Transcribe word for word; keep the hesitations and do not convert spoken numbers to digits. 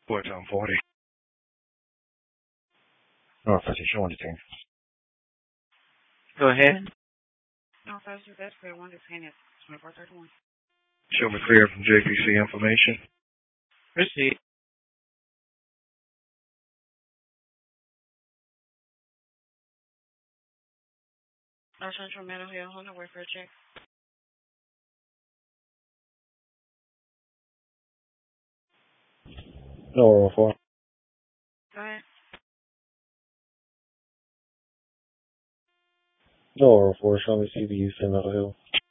What's on forty? North Station one detain. Go ahead. No, that's that's clear. One detained at twenty-four thirty-one. Show me clear from J P C information. Proceed. Our Central Mental Health. Hold on, wait for a check. No, four. Go ahead. No, four. Show me C B U, Mental Health.